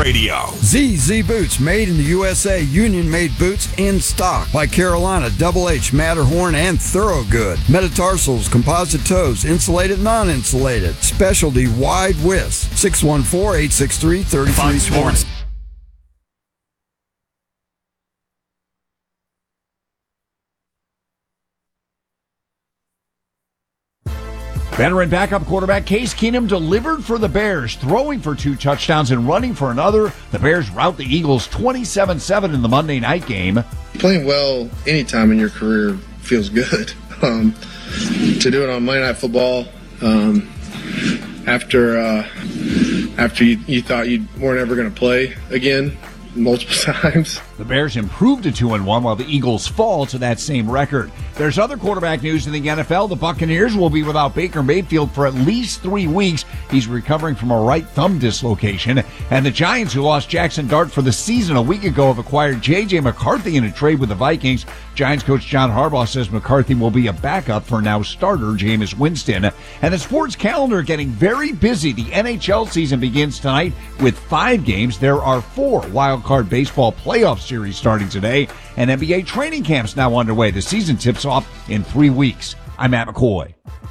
Radio. ZZ Boots, made in the USA, union-made boots in stock by Carolina, Double H, Matterhorn, and Thorogood. Metatarsals, composite toes, insulated, non-insulated. Specialty wide widths. 614-863-3320. Fox Sports. Veteran backup quarterback Case Keenum delivered for the Bears, throwing for 2 touchdowns and running for another. The Bears rout the Eagles 27-7 in the Monday night game. Playing well anytime in your career feels good. To do it on Monday Night Football after you thought you weren't ever going to play again multiple times. The Bears improved to 2-1 while the Eagles fall to that same record. There's other quarterback news in the NFL. The Buccaneers will be without Baker Mayfield for at least 3 weeks. He's recovering from a right thumb dislocation. And the Giants, who lost Jackson Dart for the season a week ago, have acquired J.J. McCarthy in a trade with the Vikings. Giants coach John Harbaugh says McCarthy will be a backup for now starter Jameis Winston. And the sports calendar getting very busy. The NHL season begins tonight with 5 games. There are 4 wild-card baseball playoff series starting today, and NBA training camps now underway. The season tips off in 3 weeks. I'm Matt McCoy.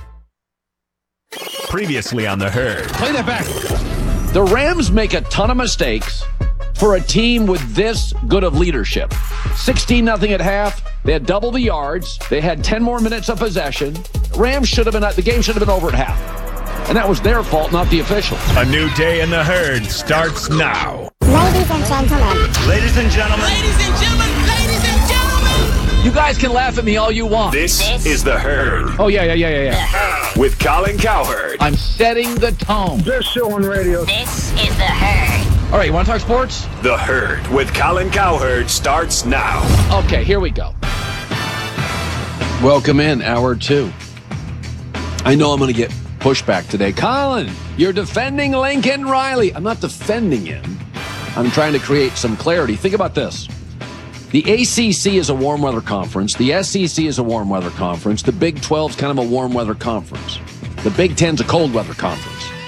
Previously on The Herd. Play that back. The Rams make a ton of mistakes for a team with this good of leadership. 16-0 at half. They had double the yards. They had 10 more minutes of possession. The game should have been over at half. And that was their fault, not the officials. A new day in The Herd starts now. Ladies and gentlemen. Ladies and gentlemen. Ladies and gentlemen. Ladies and gentlemen. You guys can laugh at me all you want. This is The Herd. Oh, yeah. With Colin Cowherd. I'm setting the tone. Best show on radio. This is The Herd. All right, you want to talk sports? The Herd with Colin Cowherd starts now. Okay, here we go. Welcome in, hour 2. I know I'm going to get pushback today. Colin, you're defending Lincoln Riley. I'm not defending him. I'm trying to create some clarity. Think about this. The ACC is a warm weather conference. The SEC is a warm weather conference. The Big 12 is kind of a warm weather conference. The Big 10 is a cold weather conference.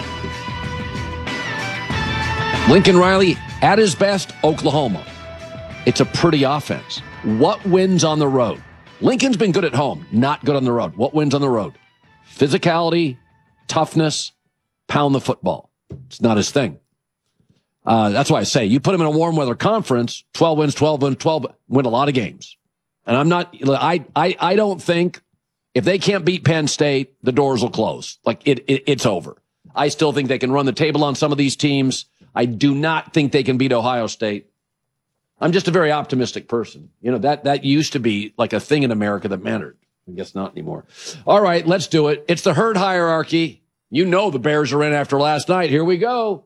Lincoln Riley, at his best, Oklahoma. It's a pretty offense. What wins on the road? Lincoln's been good at home, not good on the road. What wins on the road? Physicality, toughness, pound the football. It's not his thing. That's why I say you put him in a warm weather conference, 12 wins, 12 win a lot of games. And I don't think if they can't beat Penn State, the doors will close. Like it's over. I still think they can run the table on some of these teams. I do not think they can beat Ohio State. I'm just a very optimistic person. You know, that used to be like a thing in America that mattered. I guess not anymore. All right, let's do it. It's the Herd hierarchy. You know the Bears are in after last night. Here we go.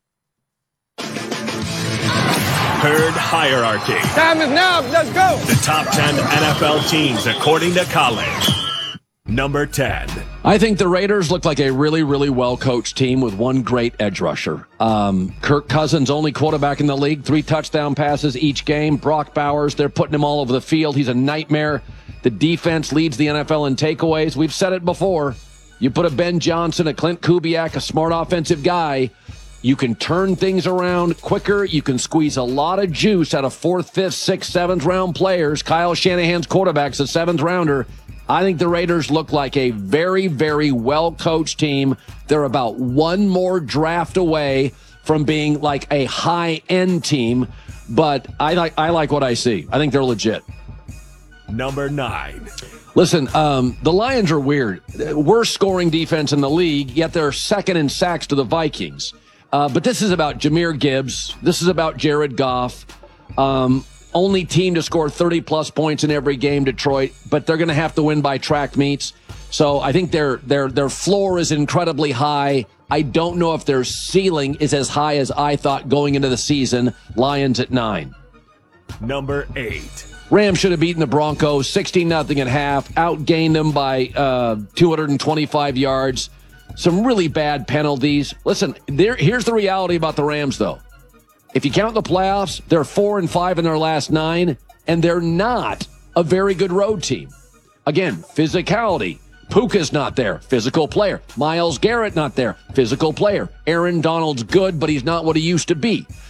Herd hierarchy. Time is now. Let's go. The top 10 NFL teams according to Colin. Number 10. I think the Raiders look like a really, really well-coached team with one great edge rusher. Kirk Cousins, only quarterback in the league, 3 touchdown passes each game. Brock Bowers, they're putting him all over the field. He's a nightmare. The defense leads the NFL in takeaways. We've said it before. You put a Ben Johnson, a Clint Kubiak, a smart offensive guy, you can turn things around quicker. You can squeeze a lot of juice out of 4th, 5th, 6th, 7th round players. Kyle Shanahan's quarterback's a 7th rounder. I think the Raiders look like a very, very well-coached team. They're about one more draft away from being like a high-end team, but I like what I see. I think they're legit. Number 9. Listen, the Lions are weird. Worst scoring defense in the league, yet they're second in sacks to the Vikings. But this is about Jahmyr Gibbs. This is about Jared Goff. Only team to score 30-plus points in every game, Detroit, but they're going to have to win by track meets. So I think their floor is incredibly high. I don't know if their ceiling is as high as I thought going into the season. Lions at 9. Number 8. Rams should have beaten the Broncos 16-0 at half, outgained them by 225 yards. Some really bad penalties. Listen, here's the reality about the Rams, though. If you count the playoffs, they're 4-5 in their last 9, and they're not a very good road team. Again, physicality. Puka's not there, physical player. Myles Garrett not there, physical player. Aaron Donald's good, but he's not what he used to be.